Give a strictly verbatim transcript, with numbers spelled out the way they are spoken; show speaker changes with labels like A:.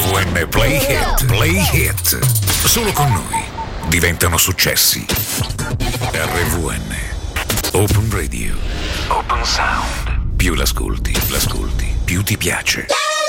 A: V N Play Hit, Play Hit. Solo con noi diventano successi. R V N Open Radio, Open Sound. Più l'ascolti, l'ascolti, più ti piace.